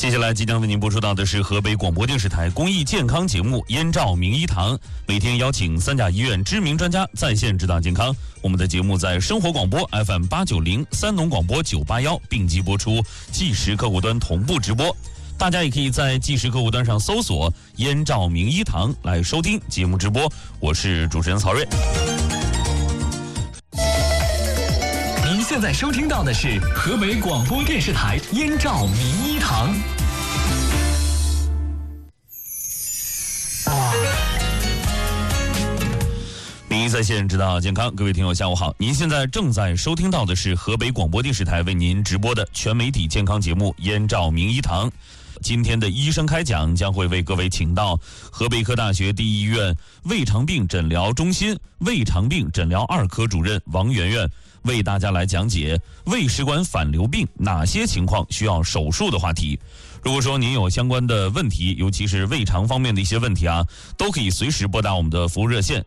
接下来即将为您播出到的是河北广播电视台公益健康节目《燕赵名医堂》，每天邀请3甲医院知名专家在线指导健康。我们的节目在生活广播 FM890、三农广播981并机播出，即时客户端同步直播。大家也可以在即时客户端上搜索“燕赵名医堂”来收听节目直播。我是主持人曹睿。 您现在收听到的是河北广播电视台燕赵名医堂。 名医在线指导健康，各位听友下午好，您现在正在收听到的是河北广播电视台为您直播的全媒体健康节目《燕赵名医堂》。今天的医生开讲将会为各位请到河北医科大学第一医院胃肠病诊疗中心胃肠病诊疗2科主任王媛媛，为大家来讲解胃食管反流病哪些情况需要手术的话题。如果说您有相关的问题，尤其是胃肠方面的一些问题啊，都可以随时拨打我们的服务热线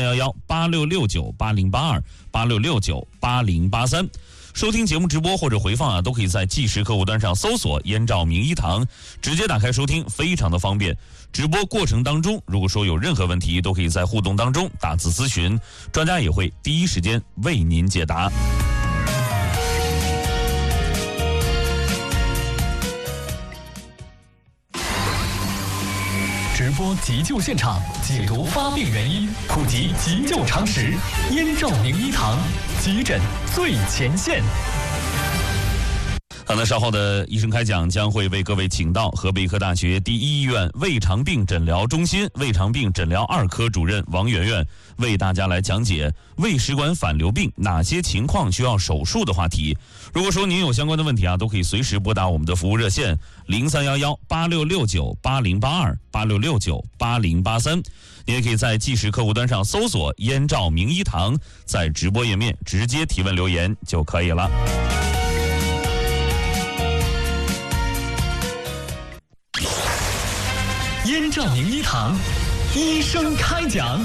03118669808286698083。收听节目直播或者回放啊，都可以在即时客户端上搜索“燕赵名医堂”，直接打开收听，非常的方便。直播过程当中，如果说有任何问题，都可以在互动当中打字咨询，专家也会第一时间为您解答。 直播急救现场，解读发病原因，普及急救常识。燕赵名医堂，急诊最前线。 好的，稍后的医生开讲将会为各位请到河北医科大学第一医院胃肠病诊疗中心胃肠病诊疗2科主任王媛媛，为大家来讲解胃食管反流病哪些情况需要手术的话题。如果说您有相关的问题啊，都可以随时拨打我们的服务热线03118669808286698083。您也可以在即时客户端上搜索“燕赵名医堂”，在直播页面直接提问留言就可以了。 燕赵名医堂，医生开讲。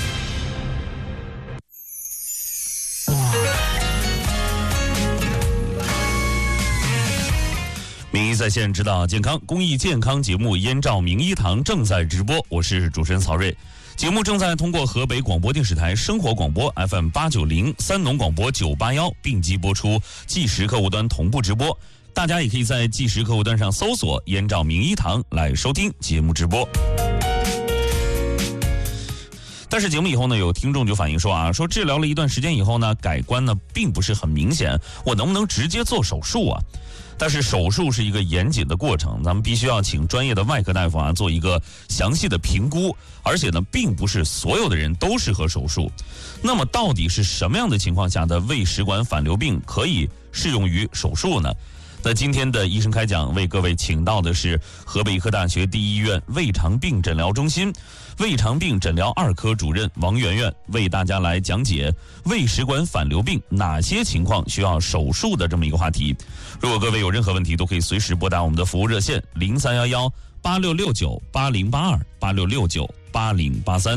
名医在线指导健康公益健康节目《燕赵名医堂》正在直播，我是主持人曹睿。节目正在通过河北广播电视台生活广播 FM890、三农广播981并机播出，即时客户端同步直播。大家也可以在即时客户端上搜索“燕赵名医堂”来收听节目直播。但是节目以后呢，有听众就反映说治疗了一段时间以后呢，改观呢并不是很明显，我能不能直接做手术啊？但是手术是一个严谨的过程，咱们必须要请专业的外科大夫啊做一个详细的评估，而且呢，并不是所有的人都适合手术。那么到底是什么样的情况下的胃食管反流病可以适用于手术呢？那今天的医生开讲为各位请到的是河北医科大学第一医院胃肠病诊疗中心胃肠病诊疗2科主任王媛媛，为大家来讲解胃食管反流病哪些情况需要手术的这么一个话题。如果各位有任何问题，都可以随时拨打我们的服务热线03118669808286698083。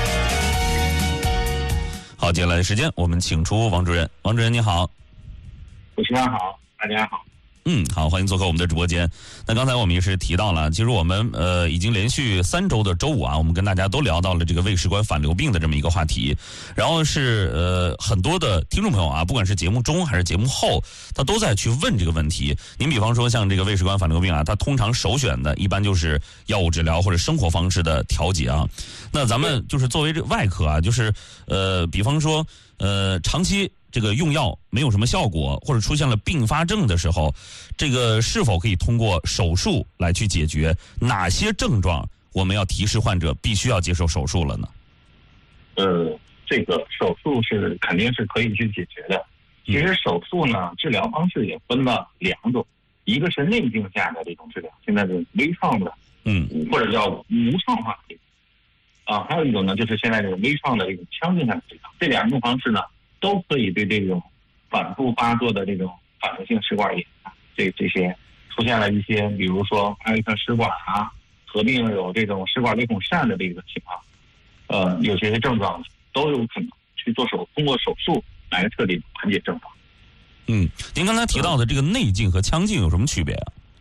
好，接下来的时间我们请出王主任。王主任你好。 主持人好，大家好。 好，欢迎做客我们的直播间。那刚才我们也是提到了，其实我们已经连续3周的周五啊，我们跟大家都聊到了这个胃食管反流病的这么一个话题。然后是很多的听众朋友啊，不管是节目中还是节目后，他都在去问这个问题。您比方说像这个胃食管反流病啊，它通常首选的一般就是药物治疗或者生活方式的调节啊。那咱们就是作为这个外科啊，就是比方说长期这个用药没有什么效果，或者出现了并发症的时候，这个是否可以通过手术来去解决？哪些症状我们要提示患者必须要接受手术了呢？ 这个手术是肯定是可以去解决的。其实手术呢，治疗方式也分了2种，一个是内镜下的这种治疗，现在的微创的，或者叫无创化的啊，还有一种呢，就是现在这种微创的这种腔镜下的治疗。这2种方式呢，都可以对这种反复发作的这种反流性食管炎这些出现了一些，比如说艾利克食管啊，合并有这种食管裂孔疝的这个情况，有些症状都有可能去通过手术来彻底缓解症状。 您刚才提到的这个内镜和腔镜有什么区别啊？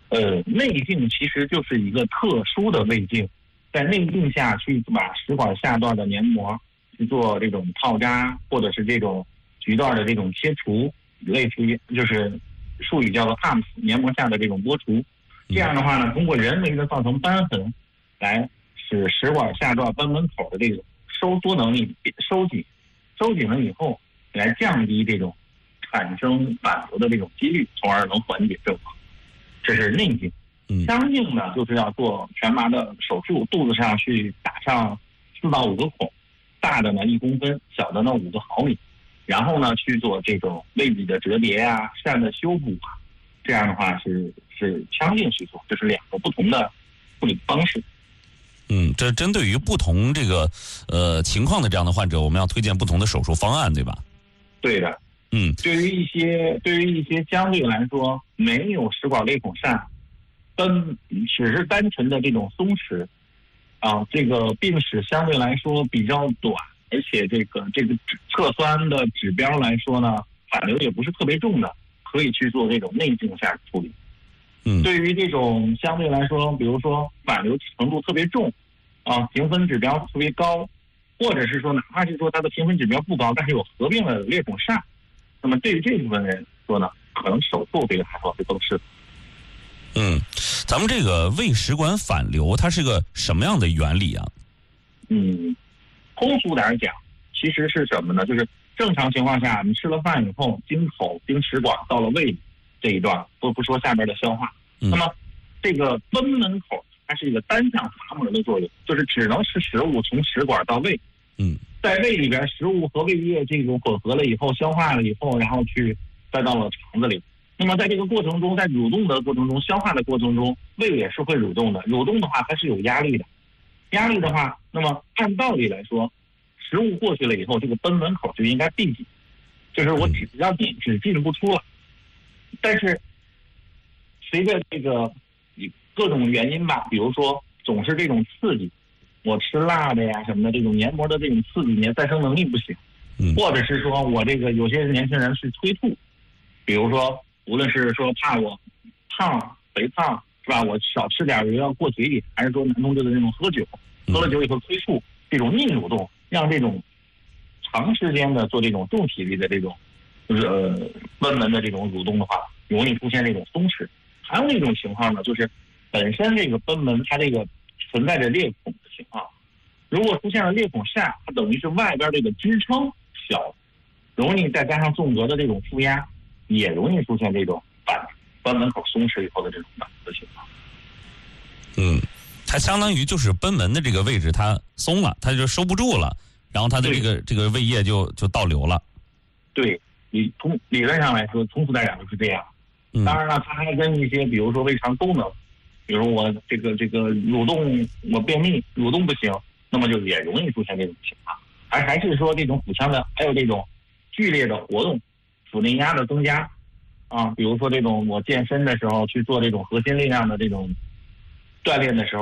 内镜其实就是一个特殊的胃镜，在内镜下去把食管下段的黏膜去做这种套扎，或者是这种局段的这种切除，类似于就是术语叫做 HAMS 黏膜下的这种剥除。这样的话呢，通过人为的造成瘢痕，来使食管下段贲门口的这种收缩能力收紧了以后，来降低这种产生反流的这种几率，从而能缓解症状。这是内镜。腔镜呢，就是要做全麻的手术，肚子上去打上4到5个孔，大的呢1公分，小的呢5个毫米，然后呢去做这种胃壁的折叠啊、疝的修补啊，这样的话是腔镜去做，这是2个不同的处理方式。 这针对于不同这个情况的这样的患者，我们要推荐不同的手术方案，对吧？ 对的。对于一些相对来说没有食管裂孔疝，只是单纯的这种松弛啊，这个病史相对来说比较短，而且这个测酸的指标来说呢，反流也不是特别重的，可以去做这种内镜下处理。对于这种相对来说，比如说反流程度特别重啊，评分指标特别高，或者是说哪怕是说它的评分指标不高，但是有合并了裂孔疝，那么对于这部分人说呢，可能手术这个还会更适合。 咱们这个胃食管反流，它是个什么样的原理啊？ 通俗点讲，其实是什么呢？就是正常情况下，你吃了饭以后，经口、经食管到了胃里这一段，不说下边的消化，那么这个贲门口它是一个单向阀门的作用，就是只能使食物从食管到胃。在胃里边，食物和胃液这种混合了以后，消化了以后，然后去再到了肠子里。那么在这个过程中，在蠕动的过程中，消化的过程中，胃也是会蠕动的。蠕动的话，它是有压力的。压力的话，那么按道理来说，食物过去了以后，这个贲门口就应该闭紧，就是我只进不出了。但是随着这个各种原因吧，比如说总是这种刺激，我吃辣的呀什么的，这种黏膜的这种刺激，你的再生能力不行，或者是说我这个有些年轻人是催吐，比如说无论是说怕我胖肥胖是吧，我少吃点我要过嘴瘾，还是说男同志的这种喝酒，喝了酒以后催吐，这种逆蠕动，让这种长时间的做这种重体力的这种贲门的这种蠕动的话，容易出现这种松弛。还有一种情况呢，就是本身这个贲门它这个存在着裂孔的情况，如果出现了裂孔疝，它等于是外边这个支撑小，容易再加上纵隔的这种负压，也容易出现这种贲门口松弛以后的这种反流的情况。 它相当于就是贲门的这个位置它松了，它就收不住了，然后它的这个胃液就倒流了。对， 从理论上来说，通俗点讲就是这样。当然了，它还跟一些比如说胃肠功能，比如我这个蠕动，我便秘蠕动不行，那么就也容易出现这种情况。还是说这种腹腔的，还有这种剧烈的活动，腹内压的增加啊，比如说这种我健身的时候去做这种核心力量的这种锻炼的时候。